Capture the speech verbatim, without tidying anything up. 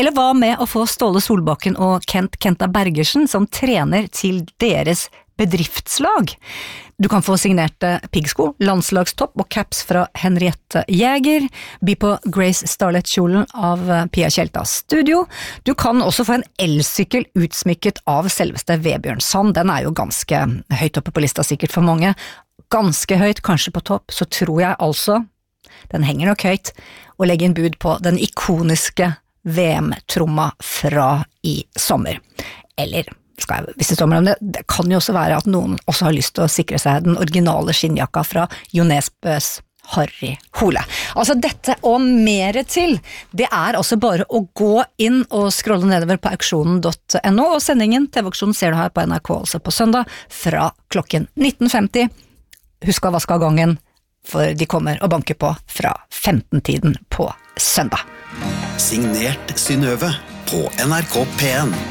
Eller hva med å få Ståle Solbakken og Kent Kenta Bergersen som trener til deres bedriftslag? Du kan få signerte piggsko, landslagstopp og caps fra Henriette Jäger, by på Grace Starlet-kjolen av Pia Tjeltas Studio. Du kan også få en elsykkel utsmykket av selveste Vebjørn Sand. Den er jo ganske høyt oppe på lista sikkert for mange. Ganske høyt, kanskje på topp, så tror jeg altså, den henger nok høyt, å legge inn bud på den ikoniske V M-tromma fra i sommer. Eller skal jeg, hvis det står mellom det, det kan jo også være at noen også har lyst til å sikre seg den originale skinnjakka fra Jo Nesbøs Harry Hole. Altså dette og mere til, det er altså bare å gå inn og scrolle nedover på auksjonen punktum no, og sendingen T V-auksjonen ser du her på N R K altså på søndag fra klokken nitten femti. Husk å vaske av gangen, for de kommer og banker på fra femten-tiden på søndag. Signert Synnøve på N R K P en.